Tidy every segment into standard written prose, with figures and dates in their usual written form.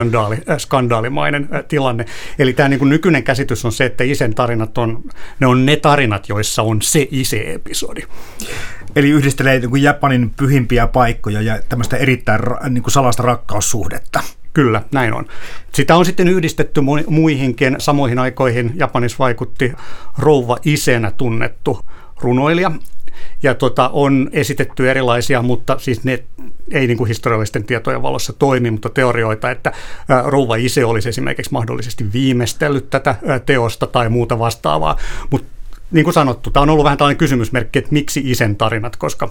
skandaalimainen tilanne. Eli tämä niin kuin nykyinen käsitys on se, että Isen tarinat on ne tarinat, joissa on se Ise-episodi. Eli yhdistelee niin kuin Japanin pyhimpiä paikkoja ja tämmöistä erittäin niin kuin salaista rakkaussuhdetta. Kyllä, näin on. Sitä on sitten yhdistetty muihinkin. Samoihin aikoihin Japanissa vaikutti rouva Isenä tunnettu runoilija. Ja on esitetty erilaisia, mutta siis ne ei niin kuin historiallisten tietojen valossa toimi, mutta teorioita, että rouva Ise olisi esimerkiksi mahdollisesti viimeistellyt tätä teosta tai muuta vastaavaa. Mutta niin kuin sanottu, tämä on ollut vähän tällainen kysymysmerkki, että miksi Isen tarinat, koska...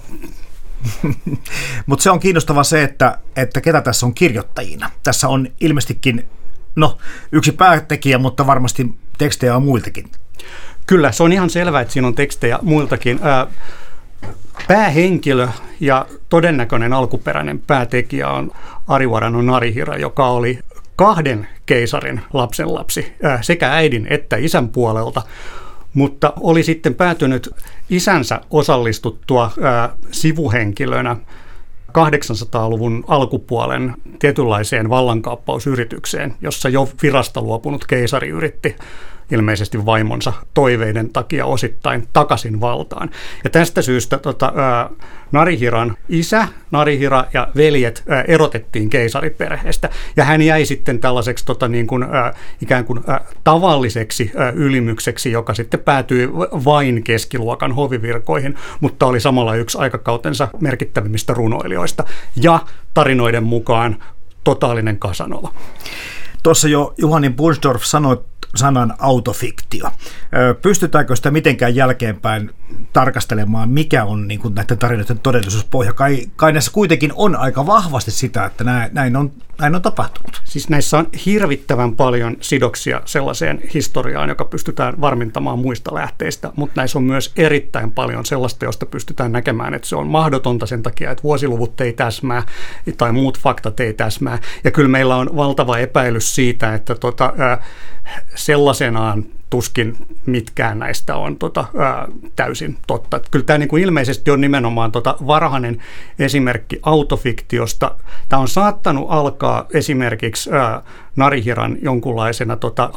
Mutta se on kiinnostava se, että ketä tässä on kirjoittajina. Tässä on ilmeisestikin, yksi päätekijä, mutta varmasti tekstejä on muiltakin. Kyllä, se on ihan selvää, että siinä on tekstejä muiltakin. Päähenkilö ja todennäköinen alkuperäinen päätekijä on Ariwara no Narihira, joka oli 2 keisarin lapsenlapsi sekä äidin että isän puolelta, mutta oli sitten päätynyt isänsä osallistuttua sivuhenkilönä 800-luvun alkupuolen tietynlaiseen vallankaappausyritykseen, jossa jo virasta luopunut keisari yritti ilmeisesti vaimonsa toiveiden takia osittain takaisin valtaan. Ja tästä syystä Narihiran isä, Narihira ja veljet erotettiin keisariperheestä, ja hän jäi sitten tällaiseksi ikään kuin tavalliseksi ylimykseksi, joka sitten päätyi vain keskiluokan hovivirkoihin, mutta oli samalla yksi aikakautensa merkittävimmistä runoilijoista, ja tarinoiden mukaan totaalinen Casanova. Tuossa jo Juhani Bunsdorf sanoi sanan autofiktio. Pystytäänkö sitä mitenkään jälkeenpäin tarkastelemaan, mikä on niin kuin näiden tarinoiden todellisuuspohja? Kai näissä kuitenkin on aika vahvasti sitä, että näin on tapahtunut. Siis näissä on hirvittävän paljon sidoksia sellaiseen historiaan, joka pystytään varmintamaan muista lähteistä, mutta näissä on myös erittäin paljon sellaista, josta pystytään näkemään, että se on mahdotonta sen takia, että vuosiluvut ei täsmää tai muut faktat ei täsmää. Ja kyllä meillä on valtava epäilys siitä, että sellaisenaan tuskin mitkään näistä on täysin totta. Että kyllä tämä niin kuin ilmeisesti on nimenomaan varhainen esimerkki autofiktiosta. Tämä on saattanut alkaa esimerkiksi Narihiran jonkunlaisena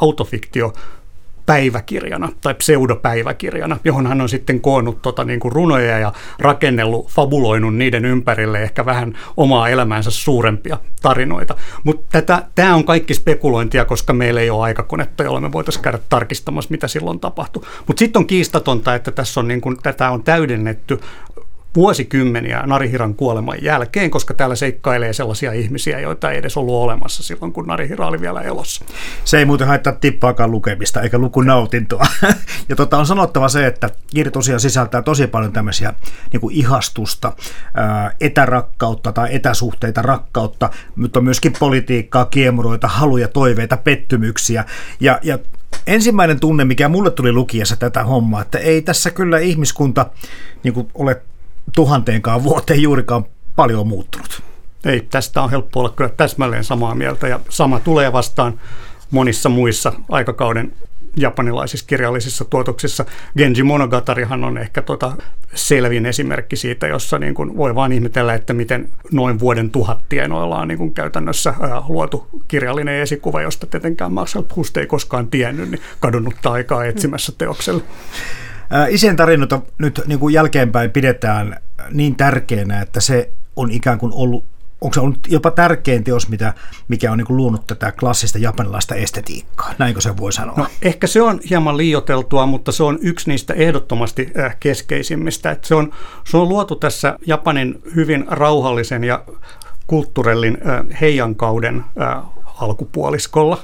autofiktiopäiväkirjana tai pseudopäiväkirjana, johon hän on sitten koonnut niin kuin runoja ja rakennellut, fabuloinut niiden ympärille ehkä vähän omaa elämäänsä suurempia tarinoita. Mutta tämä on kaikki spekulointia, koska meillä ei ole aikakonetta, jolla me voitaisiin käydä tarkistamassa, mitä silloin tapahtui. Mutta sitten on kiistatonta, että tässä on tätä on täydennetty vuosikymmeniä Narihiran kuoleman jälkeen, koska täällä seikkailee sellaisia ihmisiä, joita ei edes ollut olemassa silloin, kun Narihira oli vielä elossa. Se ei muuten haittaa tippaakaan lukemista eikä lukunautintoa. Ja on sanottava se, että kirja tosiaan sisältää tosi paljon tämmöisiä niin kuin ihastusta, etärakkautta tai etäsuhteita, rakkautta, mutta myöskin politiikkaa, kiemuroita, haluja, toiveita, pettymyksiä ja ensimmäinen tunne, mikä mulle tuli lukiessa tätä hommaa, että ei tässä kyllä ihmiskunta niin kuin ole 1000 vuoteen juurikaan paljon muuttunut. Ei, tästä on helppo olla kyllä täsmälleen samaa mieltä, ja sama tulee vastaan monissa muissa aikakauden japanilaisissa kirjallisissa tuotoksissa. Genji Monogatarihan on ehkä selvin esimerkki siitä, jossa niin kuin voi vaan ihmetellä, että miten noin vuoden 1000 tienoilla on niin kuin käytännössä luotu kirjallinen esikuva, josta tietenkään Marcel Proust ei koskaan tiennyt, niin kadonnutta aikaa etsimässä teokselle. Isen tarinoita nyt niin kuin jälkeenpäin pidetään niin tärkeänä, että se on ikään kuin ollut, onko se ollut jopa tärkein teos, mikä on niin kuin luonut tätä klassista japanilaista estetiikkaa? Näinkö se voi sanoa? No, ehkä se on hieman liioiteltua, mutta se on yksi niistä ehdottomasti keskeisimmistä. Että se on luotu tässä Japanin hyvin rauhallisen ja kulttuurellin heijankauden alkupuoliskolla.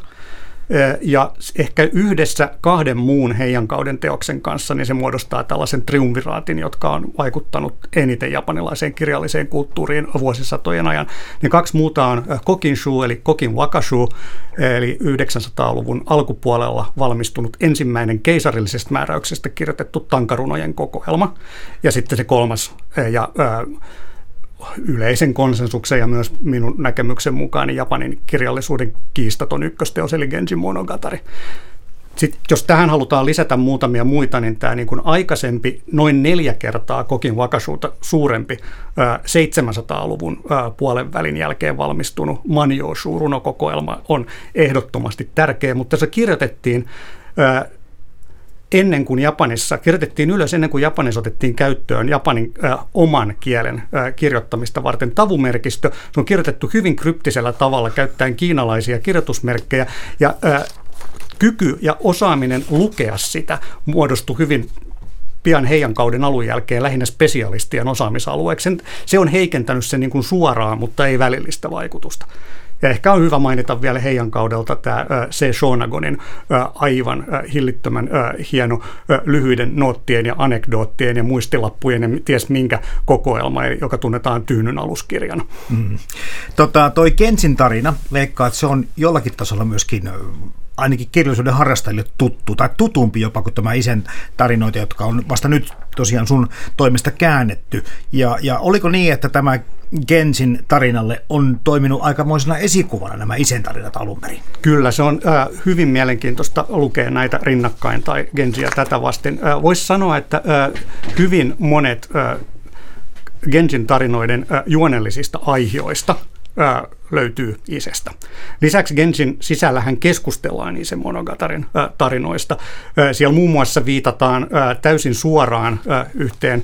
Ja ehkä yhdessä 2 muun heijankauden teoksen kanssa niin se muodostaa tällaisen triumviraatin, jotka on vaikuttanut eniten japanilaiseen kirjalliseen kulttuuriin vuosisatojen ajan. Ne 2 muuta on Kokinshu eli Kokin Wakashu, eli 900-luvun alkupuolella valmistunut ensimmäinen keisarillisesta määräyksestä kirjoitettu tankarunojen kokoelma. Ja sitten se 3. ja yleisen konsensuksen ja myös minun näkemyksen mukaan niin Japanin kirjallisuuden kiistaton ykkösteos eli Genji Monogatari. Sitten jos tähän halutaan lisätä muutamia muita, niin tämä niin kuin aikaisempi noin 4 kertaa Kokin Wakashuta suurempi 700-luvun puolen välin jälkeen valmistunut Manyoshu-runokokoelma on ehdottomasti tärkeä, mutta se kirjoitettiin kirjoitettiin ylös ennen kuin Japanissa otettiin käyttöön Japanin oman kielen kirjoittamista varten tavumerkistö. Se on kirjoitettu hyvin kryptisellä tavalla käyttäen kiinalaisia kirjoitusmerkkejä ja kyky ja osaaminen lukea sitä muodostui hyvin pian heidän kauden alun jälkeen lähinnä spesialistien osaamisalueeksi. Se on heikentänyt sen niin kuin suoraa, mutta ei välillistä vaikutusta. Ja ehkä on hyvä mainita vielä heidän kaudelta tämä C. Shonagonin aivan hillittömän hieno lyhyiden noottien ja anekdoottien ja muistilappujen ja ties minkä kokoelma, joka tunnetaan Tyynyn aluskirjana. Toi Genshin tarina, veikkaa, että se on jollakin tasolla myöskin ainakin kirjallisuuden harrastajille tuttu, tai tutumpi jopa kuin tämä Isen tarinoita, jotka on vasta nyt tosiaan sun toimesta käännetty. Ja oliko niin, että tämä Genshin tarinalle on toiminut aikamoisena esikuvana nämä Isen tarinat alun perin? Kyllä, se on hyvin mielenkiintoista lukea näitä rinnakkain tai Genshiä tätä vasten. Voisi sanoa, että hyvin monet Genshin tarinoiden juonellisista aihioista löytyy Isestä. Lisäksi Genshin sisällähän keskustellaan Isen Monogatarin tarinoista. Siellä muun muassa viitataan täysin suoraan yhteen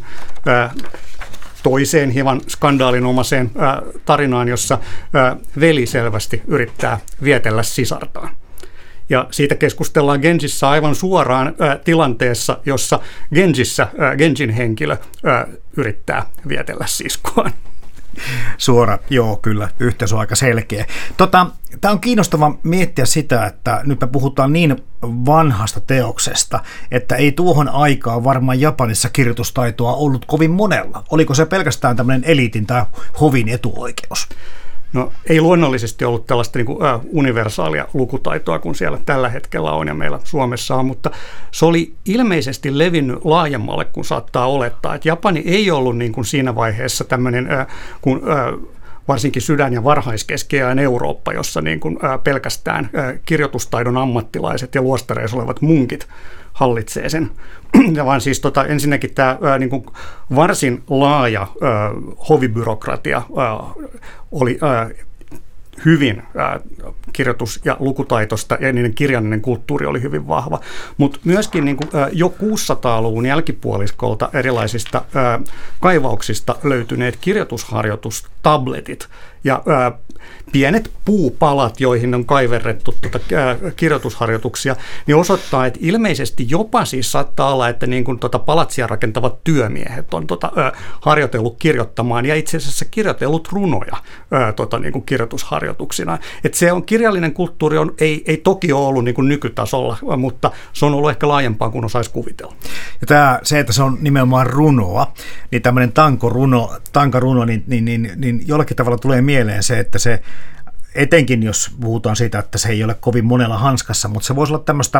toiseen hieman skandaalinomaiseen tarinaan, jossa veli selvästi yrittää vietellä sisartaan. Ja siitä keskustellaan Genshissä aivan suoraan tilanteessa, jossa Genshin henkilö yrittää vietellä siskoaan. Suora, joo, kyllä, yhteys on aika selkeä. Tämä on kiinnostava miettiä sitä, että nyt me puhutaan niin vanhasta teoksesta, että ei tuohon aikaan varmaan Japanissa kirjoitustaitoa ollut kovin monella. Oliko se pelkästään tämmöinen eliitin tai hovin etuoikeus? No ei luonnollisesti ollut tällaista niin kuin universaalia lukutaitoa kuin siellä tällä hetkellä on ja meillä Suomessa on, mutta se oli ilmeisesti levinnyt laajemmalle kuin saattaa olettaa. Että Japani ei ollut niin kuin siinä vaiheessa tämmöinen, kun varsinkin sydän- ja varhaiskeskiajan Eurooppa, jossa niin kuin pelkästään kirjoitustaidon ammattilaiset ja luostareissa olevat munkit hallitsee sen. Ja vaan siis ensinnäkin tämä niin kuin varsin laaja hovibyrokratia oli hyvin kirjoitus- ja lukutaitosta ja niiden kirjallinen kulttuuri oli hyvin vahva. Mutta myöskin niin kuin, jo 600-luvun jälkipuoliskolta erilaisista kaivauksista löytyneet kirjoitusharjoitustabletit ja pienet puupalat, joihin on kaiverrettu kirjoitusharjoituksia, niin osoittaa, että ilmeisesti jopa siis saattaa olla, että niin kuin palatsia rakentavat työmiehet on harjoitellut kirjoittamaan ja itse asiassa kirjoitellut runoja niin kuin kirjoitusharjoituksina. Että se on, kirjallinen kulttuuri ei toki ole ollut niin kuin nykytasolla, mutta se on ollut ehkä laajempaa kuin osaisi kuvitella. Ja se, että se on nimenomaan runoa, niin tämmöinen tankaruno, niin jollakin tavalla tulee mieleen se, että se etenkin jos puhutaan siitä, että se ei ole kovin monella hanskassa, mutta se voisi olla tämmöistä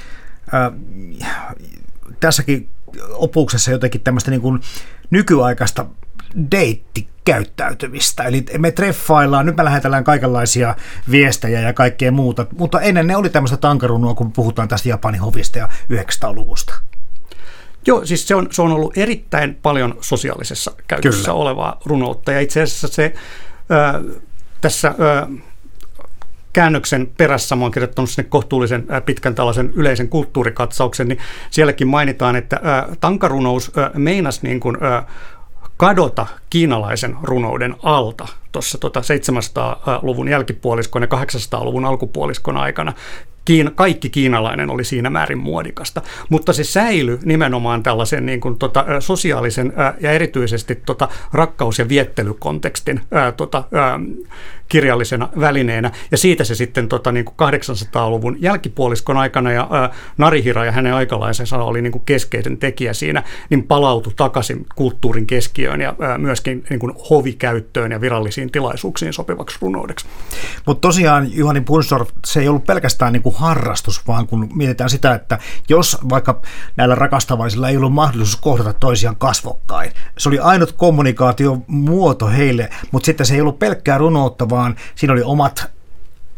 tässäkin opuksessa jotenkin tämmöistä niin kuin nykyaikaista deittikäyttäytymistä. Eli me treffaillaan, nyt me lähetellään kaikenlaisia viestejä ja kaikkea muuta, mutta ennen ne oli tämmöistä tankarunua, kun puhutaan tästä Japanin hovista ja 900-luvusta. Joo, siis se on ollut erittäin paljon sosiaalisessa käytössä Kyllä. olevaa runoutta, ja itse asiassa se tässä käännöksen perässä, mä oon kirjoittanut sinne kohtuullisen pitkän tällaisen yleisen kulttuurikatsauksen, niin sielläkin mainitaan, että tankarunous meinasi niin kuin kadota kiinalaisen runouden alta tuossa 700-luvun jälkipuoliskon ja 800-luvun alkupuoliskon aikana. Kaikki kiinalainen oli siinä määrin muodikasta, mutta se säilyi nimenomaan tällaisen niin kuin, sosiaalisen ja erityisesti rakkaus- ja viettelykontekstin kirjallisena välineenä, ja siitä se sitten niin kuin 800-luvun jälkipuoliskon aikana, ja Narihira ja hänen aikalaisensa oli niin kuin keskeinen tekijä siinä, niin palautui takaisin kulttuurin keskiöön ja myöskin niin kuin hovikäyttöön ja virallisiin tilaisuuksiin sopivaksi runoudeksi. Mutta tosiaan Juhani Bunsorg, se ei ollut pelkästään niin kuin harrastus, vaan kun mietitään sitä, että jos vaikka näillä rakastavaisilla ei ollut mahdollisuus kohdata toisiaan kasvokkain, se oli ainut kommunikaatiomuoto heille, mutta sitten se ei ollut pelkkää runoutta, vaan siinä oli omat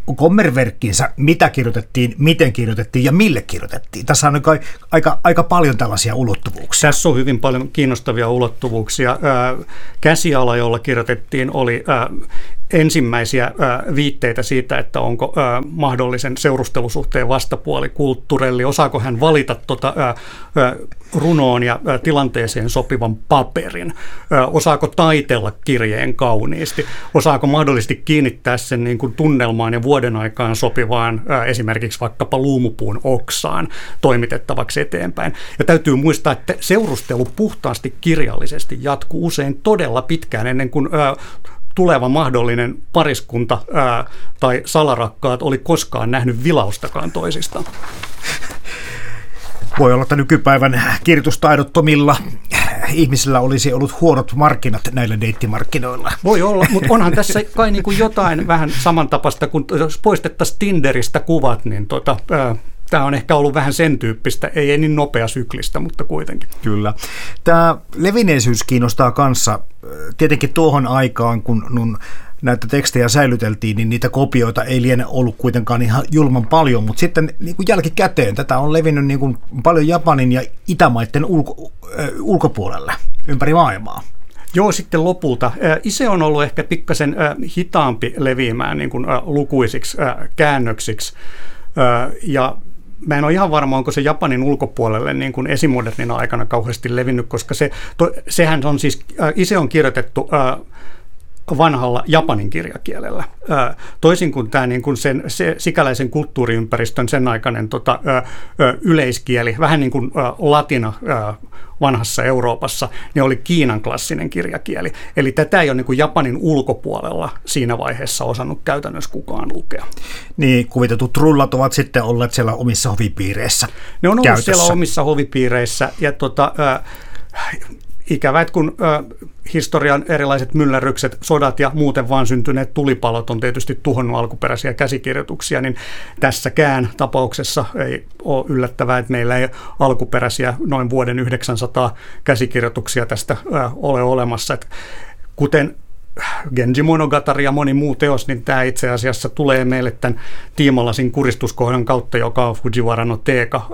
kommerverkkinsä, mitä kirjoitettiin, miten kirjoitettiin ja mille kirjoitettiin. Tässä on aika paljon tällaisia ulottuvuuksia. Tässä on hyvin paljon kiinnostavia ulottuvuuksia. Käsiala, jolla kirjoitettiin, oli ensimmäisiä viitteitä siitä, että onko mahdollisen seurustelusuhteen vastapuoli kulttuurelli, osaako hän valita runoon ja tilanteeseen sopivan paperin, osaako taitella kirjeen kauniisti, osaako mahdollisesti kiinnittää sen niin kuin tunnelmaan ja vuoden aikaan sopivaan esimerkiksi vaikkapa luumupuun oksaan toimitettavaksi eteenpäin. Ja täytyy muistaa, että seurustelu puhtaasti kirjallisesti jatkuu usein todella pitkään ennen kuin tuleva mahdollinen pariskunta tai salarakkaat oli koskaan nähnyt vilaustakaan toisistaan. Voi olla, että nykypäivän kirjoitustaidottomilla ihmisillä olisi ollut huonot markkinat näillä deittimarkkinoilla. Voi olla, mutta onhan tässä kai niin kuin jotain vähän samantapaista, kun jos poistettaisiin Tinderistä kuvat, niin tämä on ehkä ollut vähän sen tyyppistä, ei niin nopea syklistä, mutta kuitenkin. Kyllä. Tämä levinneisyys kiinnostaa kanssa. Tietenkin tuohon aikaan, kun näitä tekstejä säilyteltiin, niin niitä kopioita ei liene ollut kuitenkaan ihan julman paljon, mutta sitten niin kuin jälkikäteen tätä on levinnyt niin kuin paljon Japanin ja Itämaiden ulkopuolelle ympäri maailmaa. Joo, sitten lopulta. Ise on ollut ehkä pikkasen hitaampi leviämään niin kuin lukuisiksi käännöksiksi, ja mä en ole ihan varma, onko se Japanin ulkopuolelle niin kuin esimodernina aikana kauheasti levinnyt, koska sehän on siis, Ise on kirjoitettu vanhalla japanin kirjakielellä. Toisin kuin tämä niin kuin se sikäläisen kulttuuriympäristön sen aikainen yleiskieli, vähän niin kuin latina vanhassa Euroopassa, ne oli Kiinan klassinen kirjakieli. Eli tätä ei ole niin kuin Japanin ulkopuolella siinä vaiheessa osannut käytännössä kukaan lukea. Niin, kuvitetut rullat ovat sitten olleet siellä omissa hovipiireissä. Ne on ollut käytössä siellä omissa hovipiireissä, ja ikävä, että kun historian erilaiset myllerrykset, sodat ja muuten vaan syntyneet tulipalot on tietysti tuhonnut alkuperäisiä käsikirjoituksia, niin tässäkään tapauksessa ei ole yllättävää, että meillä ei alkuperäisiä noin vuoden 900 käsikirjoituksia tästä ole olemassa. Että kuten Genji Monogatari ja moni muu teos, niin tämä itse asiassa tulee meille tämän Tiimalasin kuristuskohdan kautta, joka on Fujiwara no Teika,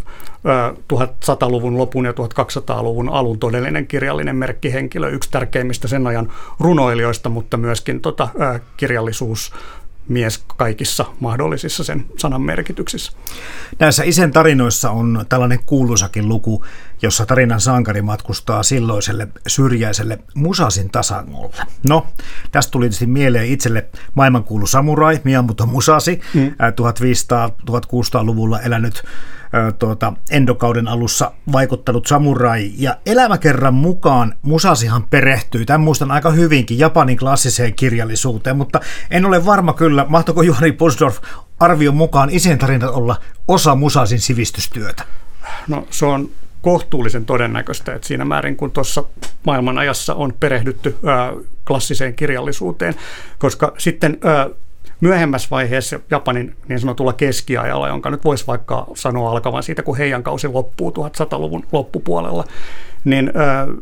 1100-luvun lopun ja 1200-luvun alun todellinen kirjallinen merkkihenkilö, yksi tärkeimmistä sen ajan runoilijoista, mutta myöskin kirjallisuusmies kaikissa mahdollisissa sen sanan merkityksissä. Näissä Isen tarinoissa on tällainen kuuluisakin luku, jossa tarinan sankari matkustaa silloiselle syrjäiselle Musasin tasangolle. No, tästä tuli tietysti mieleen itselle maailmankuulu samurai Miyamoto Musashi, 1500-1600-luvulla elänyt Endokauden alussa vaikuttanut samurai, ja elämäkerran mukaan Musashihan perehtyy, tämän muistan aika hyvinkin, Japanin klassiseen kirjallisuuteen, mutta en ole varma kyllä, mahtoiko Juhani Posdorf arvion mukaan Isen tarinat olla osa Musashin sivistystyötä? No, se on kohtuullisen todennäköistä, että siinä määrin kun tuossa maailmanajassa on perehdytty klassiseen kirjallisuuteen, koska sitten myöhemmässä vaiheessa Japanin niin sanotulla keskiajalla, jonka nyt voisi vaikka sanoa alkavan siitä, kun Heian kausi loppuu 1100-luvun loppupuolella, niin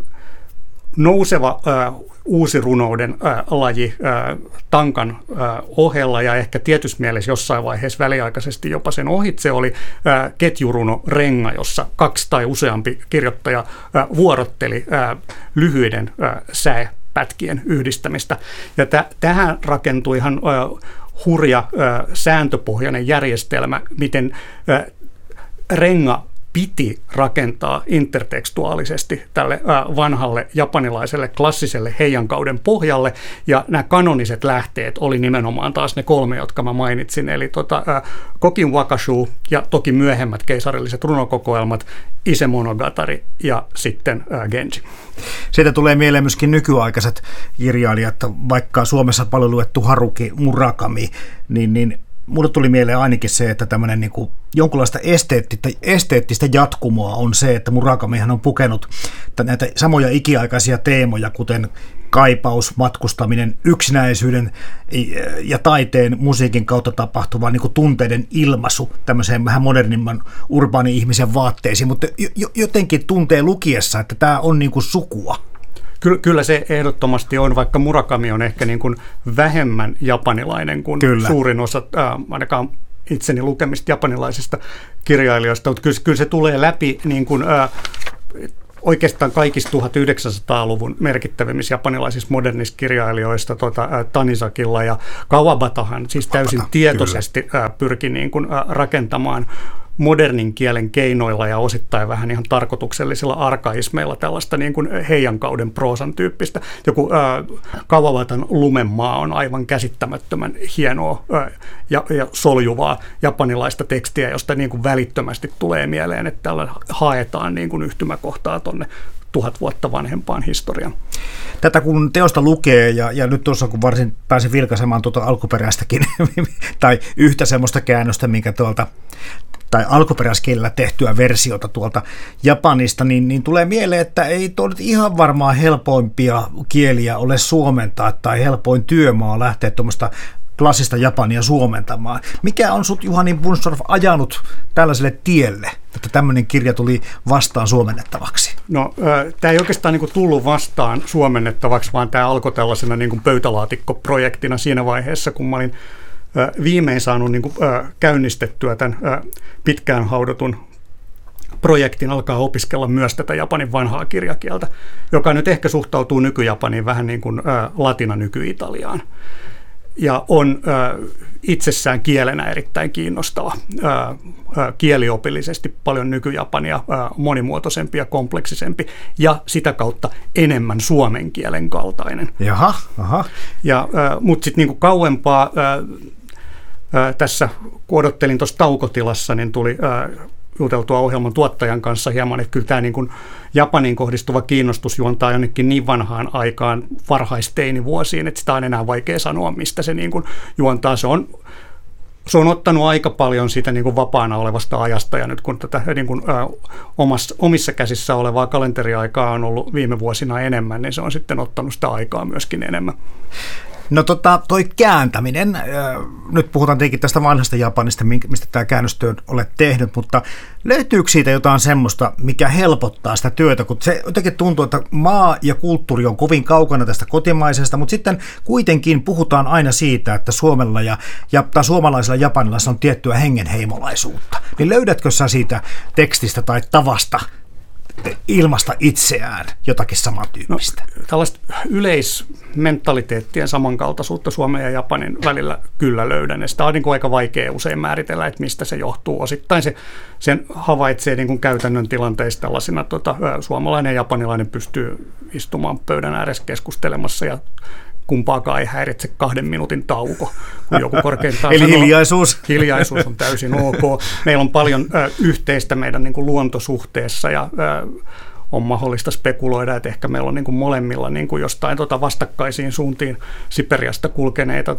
nouseva uusi runouden laji tankan ohella ja ehkä tietyssä mielessä jossain vaiheessa väliaikaisesti jopa sen ohitse oli ketjuruno renga, jossa 2 tai useampi kirjoittaja vuorotteli lyhyiden säepätkien yhdistämistä. Ja tähän rakentui ihan hurja sääntöpohjainen järjestelmä, miten renga piti rakentaa intertekstuaalisesti tälle vanhalle japanilaiselle klassiselle Heian kauden pohjalle, ja nämä kanoniset lähteet oli nimenomaan taas ne 3, jotka mä mainitsin, eli Kokin Wakashu ja toki myöhemmät keisarilliset runokokoelmat, Ise Monogatari ja sitten Genji. Siitä tulee mieleen myöskin nykyaikaiset kirjailijat, vaikka Suomessa paljon luettu Haruki Murakami, niin mulle tuli mieleen ainakin se, että tämmöinen niin kuin jonkunlaista esteettistä jatkumoa on se, että Murakamihan on pukenut näitä samoja ikiaikaisia teemoja, kuten kaipaus, matkustaminen, yksinäisyyden ja taiteen, musiikin kautta tapahtuva niin kuin tunteiden ilmaisu tämmöiseen vähän modernimman urbaani-ihmisen vaatteisiin, mutta jotenkin tuntee lukiessa, että tämä on niin kuin sukua. Kyllä se ehdottomasti on, vaikka Murakami on ehkä niin kuin vähemmän japanilainen kuin suurin osa, ainakaan itseni lukemista japanilaisista kirjailijoista, mutta kyllä se tulee läpi niin kuin, oikeastaan kaikista 1900-luvun merkittävimmissä japanilaisissa modernissa kirjailijoista, Tanizakilla ja Kawabatahan siis täysin tietoisesti pyrki niin kuin rakentamaan modernin kielen keinoilla ja osittain vähän ihan tarkoituksellisilla arkaismeilla tällaista niin kuin heijankauden proosan tyyppistä. Joku Kawabatan Lumenmaa on aivan käsittämättömän hienoa ja soljuvaa japanilaista tekstiä, josta niin kuin välittömästi tulee mieleen, että tällä haetaan niin kuin yhtymäkohtaa tuonne 1000 vuotta vanhempaan historiaan. Tätä kun teosta lukee, ja nyt tuossa kun varsin pääsin vilkaisemaan tuota alkuperäistäkin, tai yhtä semmoista käännöstä, minkä tuolta tai alkuperäiskielellä tehtyä versiota tuolta Japanista, niin tulee mieleen, että ei tuo nyt ihan varmaan helpoimpia kieliä ole suomentaa tai helpoin työmaa lähteä tuommoista klassista japania suomentamaan. Mikä on sut, Juhani Bundstorff, ajanut tällaiselle tielle, että tämmöinen kirja tuli vastaan suomennettavaksi? No, tämä ei oikeastaan niin kuin tullut vastaan suomennettavaksi, vaan tämä alkoi tällaisena niin kuin pöytälaatikkoprojektina siinä vaiheessa, kun mä olin viimein saanut niin kuin, käynnistettyä tämän pitkään haudotun projektin alkaa opiskella myös tätä japanin vanhaa kirjakieltä, joka nyt ehkä suhtautuu nyky-Japaniin vähän niin kuin latina nyky-Italiaan. Ja on itsessään kielenä erittäin kiinnostava, kieliopillisesti paljon nyky-Japania monimuotoisempi ja kompleksisempi, ja sitä kautta enemmän suomen kielen kaltainen. Jaha. Mutta sitten niinku kauempaa tässä, kun odottelin tuossa taukotilassa, niin tuli juteltua ohjelman tuottajan kanssa hieman, että kyllä tämä niin kuin Japaniin kohdistuva kiinnostus juontaa jonnekin niin vanhaan aikaan, varhaisteinivuosiin, että sitä on enää vaikea sanoa, mistä se niin kuin juontaa. Se on ottanut aika paljon siitä niin kuin vapaana olevasta ajasta, ja nyt kun tätä niin kuin, omissa käsissä olevaa kalenteriaikaa on ollut viime vuosina enemmän, niin se on sitten ottanut sitä aikaa myöskin enemmän. No toi kääntäminen, nyt puhutaan tietenkin tästä vanhasta Japanista, mistä tämä käännöstyö olet tehnyt, mutta löytyykö siitä jotain semmoista, mikä helpottaa sitä työtä, kun se jotenkin tuntuu, että maa ja kulttuuri on kovin kaukana tästä kotimaisesta, mutta sitten kuitenkin puhutaan aina siitä, että Suomella tai suomalaisilla ja japanilaisilla on tiettyä hengenheimolaisuutta. Niin löydätkö sä siitä tekstistä tai tavasta ilmasta itseään jotakin samantyyppistä? No, tällaista yleismentaliteettien samankaltaisuutta Suomen ja Japanin välillä kyllä löydän. Ja sitä on niin kuin aika vaikea usein määritellä, että mistä se johtuu. Osittain sen havaitsee niin kuin käytännön tilanteissa tällaisina, suomalainen ja japanilainen pystyy istumaan pöydän ääressä keskustelemassa ja kumpaakaan ei häiritse 2 minuutin tauko, kun joku korkeintaan eli hiljaisuus. Hiljaisuus on täysin ok. Meillä on paljon yhteistä meidän niin kuin luontosuhteessa ja on mahdollista spekuloida, että ehkä meillä on niin kuin molemmilla niin kuin jostain vastakkaisiin suuntiin Siperiasta kulkeneita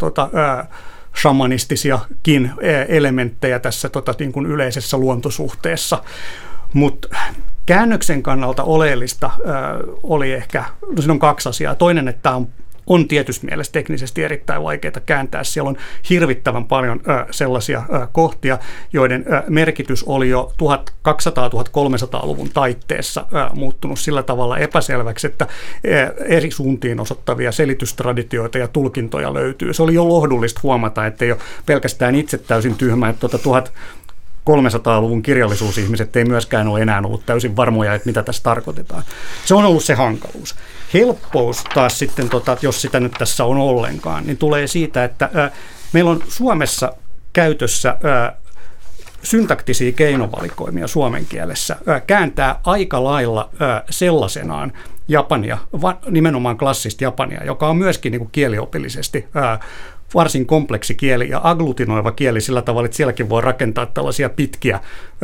shamanistisiakin elementtejä tässä niin kuin yleisessä luontosuhteessa. Mutta käännöksen kannalta oleellista oli ehkä, no siinä on 2 asiaa. Toinen, että tämä on tietyssä mielessä teknisesti erittäin vaikeaa kääntää. Siellä on hirvittävän paljon sellaisia kohtia, joiden merkitys oli jo 1200-1300-luvun taitteessa muuttunut sillä tavalla epäselväksi, että eri suuntiin osoittavia selitystraditioita ja tulkintoja löytyy. Se oli jo lohdullista huomata, että ei ole pelkästään itse täysin tyhmä, että 1300-luvun kirjallisuusihmiset ei myöskään ole enää ollut täysin varmoja, että mitä tässä tarkoitetaan. Se on ollut se hankaluus. Helppous taas sitten, jos sitä nyt tässä on ollenkaan, niin tulee siitä, että meillä on Suomessa käytössä syntaktisia keinovalikoimia suomen kielessä kääntää aika lailla sellaisenaan japania, nimenomaan klassista japania, joka on myöskin niin kuin kieliopillisesti varsin kompleksi kieli ja agglutinoiva kieli sillä tavalla, että sielläkin voi rakentaa tällaisia pitkiä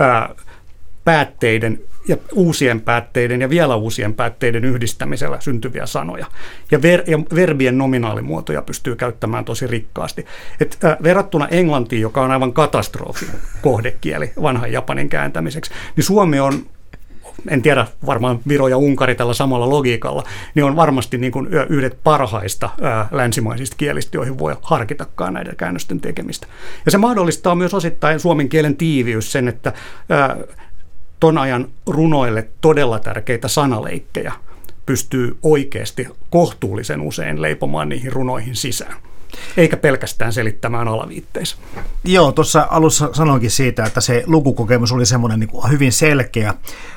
päätteiden ja uusien päätteiden ja vielä uusien päätteiden yhdistämisellä syntyviä sanoja. Ja verbien nominaalimuotoja pystyy käyttämään tosi rikkaasti. Verrattuna Englantiin, joka on aivan katastrofi kohdekieli vanhan japanin kääntämiseksi, niin Suomi on, en tiedä, varmaan Viro ja Unkari tällä samalla logiikalla, niin on varmasti niin kuin yhdet parhaista länsimaisista kielistä, joihin voi harkitakaan näiden käännösten tekemistä. Ja se mahdollistaa myös osittain suomen kielen tiiviys sen, että ton ajan runoille todella tärkeitä sanaleikkejä pystyy oikeasti kohtuullisen usein leipomaan niihin runoihin sisään, eikä pelkästään selittämään alaviitteissä. Joo, tuossa alussa sanoinkin siitä, että se lukukokemus oli semmoinen niin kuin hyvin selkeä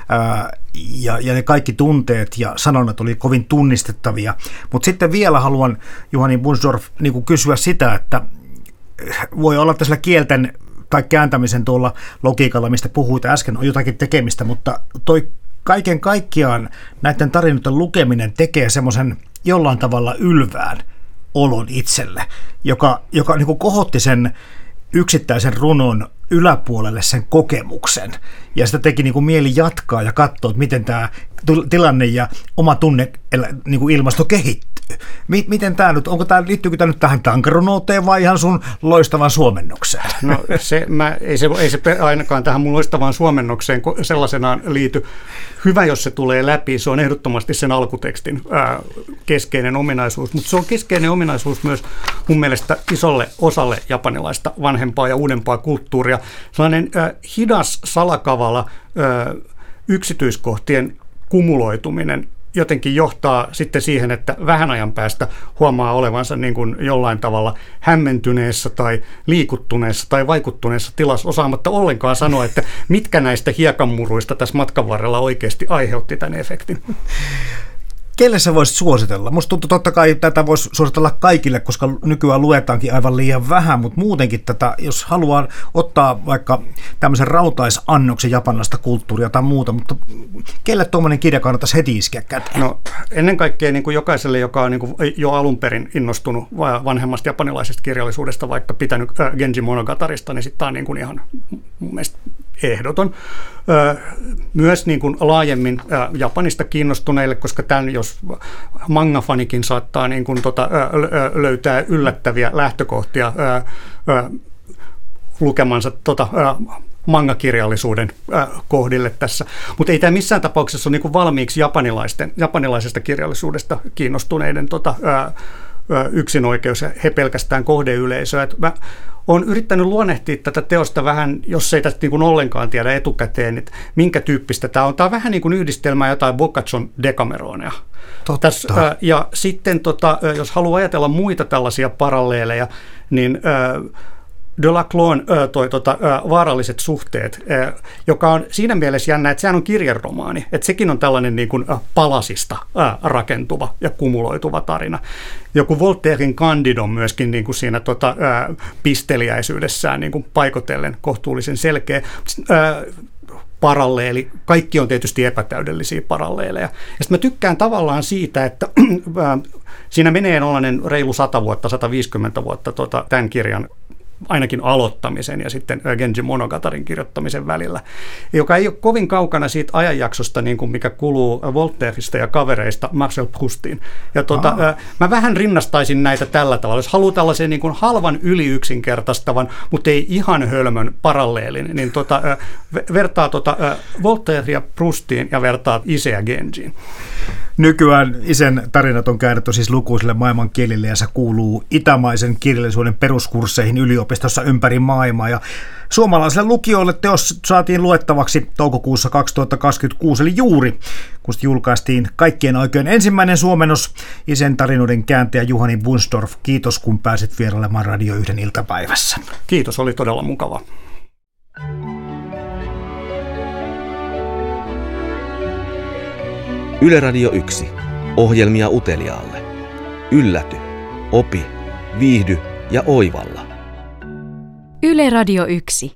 ja ne kaikki tunteet ja sanonnat oli kovin tunnistettavia. Mutta sitten vielä haluan Juhani Bundsdorf niin kuin kysyä sitä, että voi olla tässä kielten tai kääntämisen tuolla logiikalla, mistä puhuit äsken, on jotakin tekemistä, mutta toi kaiken kaikkiaan näiden tarinoiden lukeminen tekee semmoisen jollain tavalla ylvään olon itselle, joka niin kuin kohotti sen yksittäisen runon yläpuolelle sen kokemuksen. Ja sitä teki niin kuin mieli jatkaa ja katsoa, että miten tämä tilanne ja oma tunne niin kuin ilmasto kehittyy. Miten tämä nyt, liittyykö tämä nyt tähän tankarunouteen vai ihan sun loistavaan suomennokseen? No ei se ainakaan tähän mun loistavaan suomennokseen sellaisenaan liity. Hyvä, jos se tulee läpi, se on ehdottomasti sen alkutekstin keskeinen ominaisuus, mutta se on keskeinen ominaisuus myös mun mielestä isolle osalle japanilaista vanhempaa ja uudempaa kulttuuria. Sellainen hidas, salakavala yksityiskohtien kumuloituminen jotenkin johtaa sitten siihen, että vähän ajan päästä huomaa olevansa niin kuin jollain tavalla hämmentyneessä tai liikuttuneessa tai vaikuttuneessa tilassa osaamatta ollenkaan sanoa, että mitkä näistä hiekanmuruista tässä matkan varrella oikeasti aiheutti tämän efektin. Kelle sä voisit suositella? Musta tuntuu totta kai tätä voisi suositella kaikille, koska nykyään luetaankin aivan liian vähän, mutta muutenkin tätä, jos haluaa ottaa vaikka tämmöisen rautaisannoksen japanilaista kulttuuria tai muuta, mutta kelle tuommoinen kirja kannattaisi heti iskeä käteen? No ennen kaikkea niin kuin jokaiselle, joka on niin kuin jo alun perin innostunut vanhemmasta japanilaisesta kirjallisuudesta, vaikka pitänyt Genji Monogatarista, niin sitten tämä on niin kuin ihan mun mielestä ehdoton. Myös niin kuin laajemmin Japanista kiinnostuneille, koska tämän, jos manga-fanikin saattaa niin kuin löytää yllättäviä lähtökohtia lukemansa manga-kirjallisuuden kohdille tässä. Mutta ei tämä missään tapauksessa ole niin kuin valmiiksi japanilaisesta kirjallisuudesta kiinnostuneiden yksinoikeus ja he pelkästään kohdeyleisöä. Mä olen yrittänyt luonnehtia tätä teosta vähän, jos ei tästä niin kuin ollenkaan tiedä etukäteen, että minkä tyyppistä tämä on. Tämä on vähän niin kuin yhdistelmää jotain Boccaccion Decameronia. Ja sitten jos haluaa ajatella muita tällaisia paralleeleja, niin Delacloen Vaaralliset suhteet, joka on siinä mielessä jännä, että sehän on kirjaromaani, että sekin on tällainen niin kuin palasista rakentuva ja kumuloituva tarina. Joku Voltairen Candide on myöskin niin kuin siinä pisteliäisyydessään niin kuin paikotellen kohtuullisen selkeä. Paralleeli. Kaikki on tietysti epätäydellisiä paralleeleja. Ja sitten mä tykkään tavallaan siitä, että siinä menee nollainen reilu 100 vuotta, 150 vuotta tämän kirjan ainakin aloittamisen ja sitten Genji Monogatarin kirjoittamisen välillä, joka ei ole kovin kaukana siitä ajanjaksosta, niin kuin mikä kuluu Voltairesta ja kavereista Marcel Proustiin. Ja mä vähän rinnastaisin näitä tällä tavalla. Jos haluaa tällaisen niin kuin halvan yliyksinkertaistavan, mutta ei ihan hölmön paralleelin, niin vertaa Voltaire ja Proustiin ja vertaa Iseä Genjiin. Nykyään Isen tarinat on käännetty siis lukuisille maailmankielille ja se kuuluu itämaisen kirjallisuuden peruskursseihin yliopistossa ympäri maailmaa. Ja suomalaisille lukijoille teos saatiin luettavaksi toukokuussa 2026, eli juuri kun julkaistiin kaikkien aikojen ensimmäinen suomennos. Isen tarinoiden kääntäjä Juhani Bundsdorf, kiitos kun pääsit vierailemaan Radio 1 iltapäivässä. Kiitos, oli todella mukava. Yle Radio 1. Ohjelmia uteliaalle. Ylläty, opi, viihdy ja oivalla. Yle Radio 1.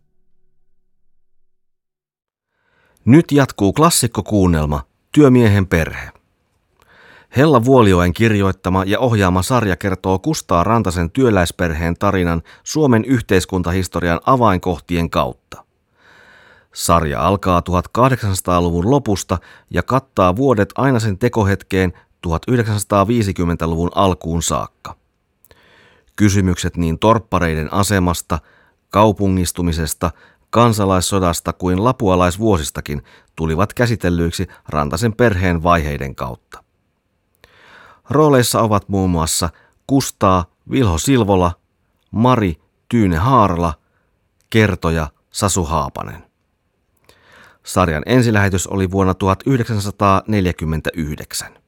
Nyt jatkuu klassikkokuunnelma Työmiehen perhe. Hella Vuolioen kirjoittama ja ohjaama sarja kertoo Kustaa Rantasen työläisperheen tarinan Suomen yhteiskuntahistorian avainkohtien kautta. Sarja alkaa 1800-luvun lopusta ja kattaa vuodet aina sen tekohetkeen 1950-luvun alkuun saakka. Kysymykset niin torppareiden asemasta, kaupungistumisesta, kansalaissodasta kuin lapualaisvuosistakin tulivat käsitellyiksi Rantasen perheen vaiheiden kautta. Rooleissa ovat muun muassa Kustaa Vilho Silvola, Mari Tyyne Haarala, kertoja Sasu Haapanen. Sarjan ensilähetys oli vuonna 1949.